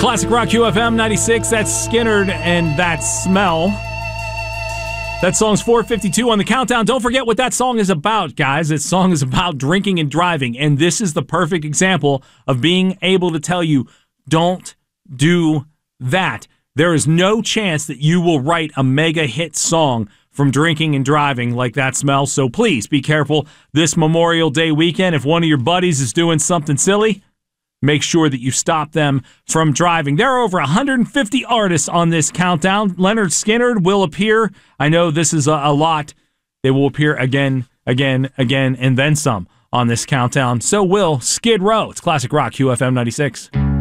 Classic Rock QFM 96. That's Skynyrd and That Smell. That song's 4:52 on the countdown. Don't forget what that song is about, guys. That song is about drinking and driving, and this is the perfect example of being able to tell you, don't do that. There is no chance that you will write a mega hit song from drinking and driving like That Smell, so please be careful this Memorial Day weekend. If one of your buddies is doing something silly, make sure that you stop them from driving. There are over 150 artists on this countdown. Lynyrd Skynyrd will appear. I know this is a lot. They will appear again, and then some on this countdown. So will Skid Row. It's Classic Rock, QFM 96.